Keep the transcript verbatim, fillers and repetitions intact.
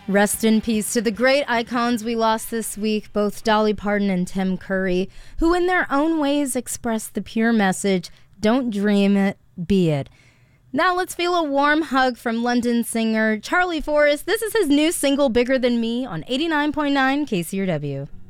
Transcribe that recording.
Rest in peace to the great icons we lost this week, both Dolly Parton and Tim Curry, who in their own ways expressed the pure message, don't dream it, be it. Now let's feel a warm hug from London singer Charlie Forrest. This is his new single, Bigger Than Me, on eighty-nine point nine K C R W.